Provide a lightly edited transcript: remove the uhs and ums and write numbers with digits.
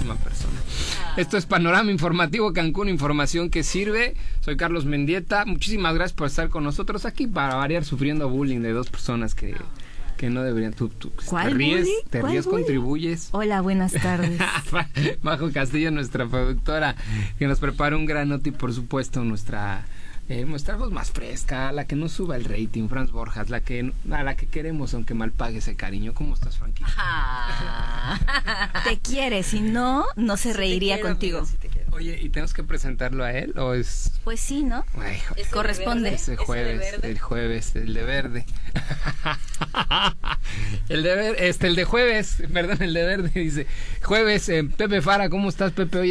buenísima persona. Esto es Panorama Informativo Cancún, información que sirve. Soy Carlos Mendieta. Muchísimas gracias por estar con nosotros aquí, para variar, sufriendo bullying de dos personas que no deberían. Tú ¿Cuál te ríes, contribuyes. Hola, buenas tardes. Majo Castillo, nuestra productora, que nos prepara un gran noti, por supuesto, nuestra voz más fresca, la que no suba el rating, Franz Borjas, a la que queremos, aunque mal pague ese cariño. ¿Cómo estás, Franquito? Te quiere, si no se reiría quiero, contigo. amigo, sí te quiero. Oye, ¿y tenemos que presentarlo a él o es...? Pues sí, ¿no? Ay, joder. Corresponde. Ese jueves, el jueves, el de verde. El de jueves, perdón, el de verde dice, jueves, Pepe Fara, ¿cómo estás, Pepe? Oye,